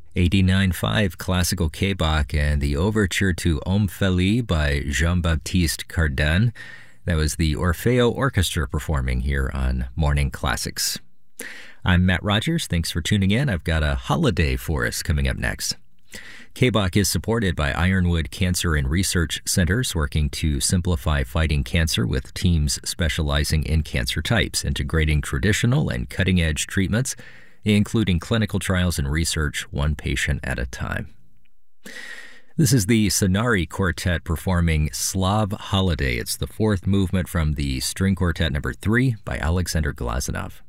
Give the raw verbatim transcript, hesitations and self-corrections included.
eighty-nine point five Classical K-Bach and the Overture to Omphale by Jean-Baptiste Cardan. That was the Orfeo Orchestra performing here on Morning Classics. I'm Matt Rogers. Thanks for tuning in. I've got a holiday for us coming up next. K-Bach is supported by Ironwood Cancer and Research Centers, working to simplify fighting cancer with teams specializing in cancer types, integrating traditional and cutting-edge treatments, including clinical trials and research, one patient at a time. This is the Sonari Quartet performing Slav Holiday. It's the fourth movement from the String Quartet number three by Alexander Glazunov.